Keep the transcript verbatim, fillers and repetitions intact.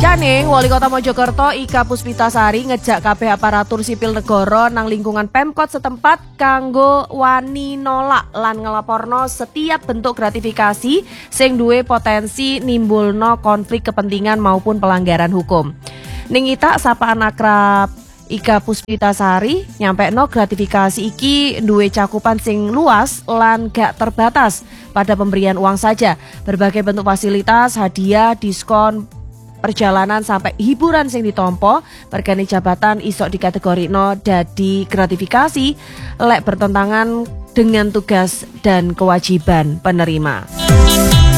Liyane, Wali Kota Mojokerto Ika Puspitasari ngejak kabeh aparatur sipil negara nang lingkungan Pemkot setempat kanggo wani nolak lan ngelaporno setiap bentuk gratifikasi sing duwe potensi nimbulno konflik kepentingan maupun pelanggaran hukum. Ning itak sapaan akrab Ika Puspitasari nyampekno gratifikasi iki duwe cakupan sing luas lan gak terbatas pada pemberian uang saja. Berbagai bentuk fasilitas, hadiah, diskon perjalanan sampai hiburan sing ditompo pergane jabatan isok dikategorikno dadi gratifikasi lek bertentangan dengan tugas dan kewajiban penerima.